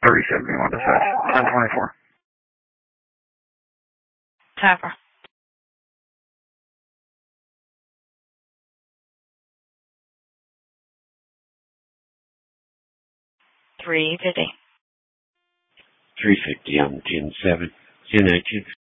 3071 dispatch. 1024. Tapper. 350. 350 on 10-7. 10-19.